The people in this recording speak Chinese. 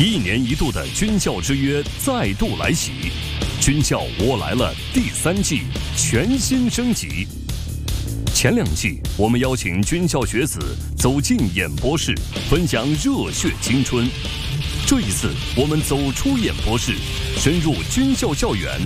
1年1度的军校之约再度来袭，军校我来了第3季全新升级。前2季我们邀请军校学子走进演播室，分享热血青春。这一次我们走出演播室，深入军校校园，